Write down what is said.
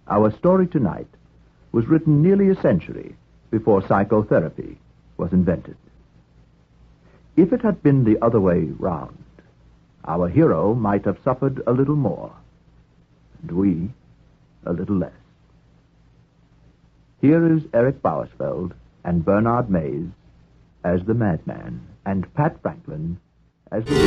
Our story tonight was written nearly a century before psychotherapy was invented. If it had been the other way round, our hero might have suffered a little more, and we a little less. Here is Eric Bowersfeld and Bernard Mays as the madman, and Pat Franklin as the